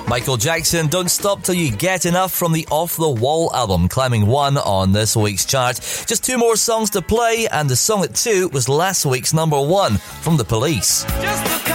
Michael Jackson, Don't Stop Till You Get Enough from the Off the Wall album, climbing 1 on this week's chart. Just 2 more songs to play, and the song at 2 was last week's number 1 from The Police. Just